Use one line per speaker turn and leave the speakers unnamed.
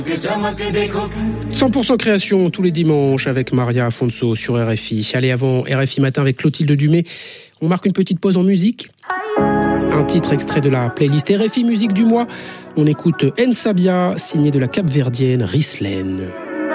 100% création tous les dimanches avec Maria Afonso sur RFI. Allez, avant RFI Matin avec Clotilde Dumais, on marque une petite pause en musique. Un titre extrait de la playlist RFI Musique du mois. On écoute Ensabia, signé de la Cap-Verdienne Rislène.